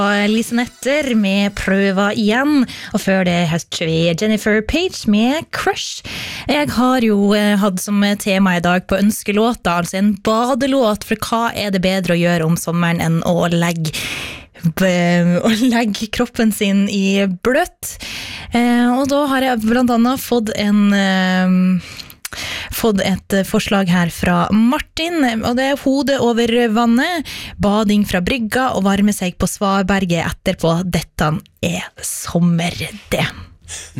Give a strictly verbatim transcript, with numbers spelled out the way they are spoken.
Lise Netter med Prøva igjen, og før det hørte vi Jennifer Page med Crush. Jeg har jo hatt som tema i dag på ønskelåta, altså en badelåt, for hva er det bedre å gjøre om sommeren enn å legge å legge kroppen sin i bløtt. Og da har jeg blant annet fått en fått et forslag her fra Martin, og det er hodet over vannet, bading fra brygga og varme seg på Svaberget etterpå. Dette er sommer det.